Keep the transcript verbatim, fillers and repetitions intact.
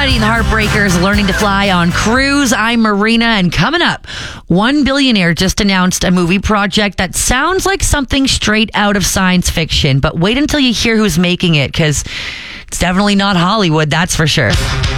Buddy and the Heartbreakers learning to fly on cruise. I'm Marina, and coming up, one billionaire just announced a movie project that sounds like something straight out of science fiction, but wait until you hear who's making it, because it's definitely not Hollywood, that's for sure.